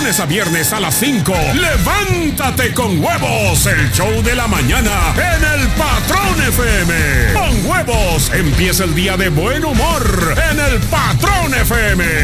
lunes a viernes a las 5. Levántate con huevos, el show de la mañana en el Patrón FM. Con huevos empieza el día de buen humor en el Patrón FM.